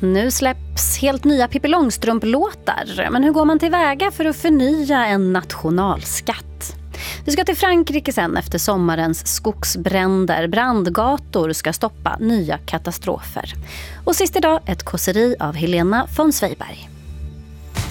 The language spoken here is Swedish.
Nu släpps helt nya Pippi Långstrump-låtar. Men hur går man tillväga för att förnya en nationalskatt? Vi ska till Frankrike sen efter sommarens skogsbränder. Brandgator ska stoppa nya katastrofer. Och sist idag ett kåseri av Helena von Sveiberg.